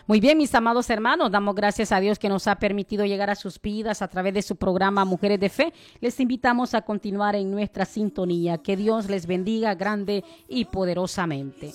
Muy bien, mis amados hermanos, damos gracias a Dios que nos ha permitido llegar a sus vidas a través de su programa Mujeres de Fe. Les invitamos a continuar en nuestra sintonía. Que Dios les bendiga grande y poderosamente.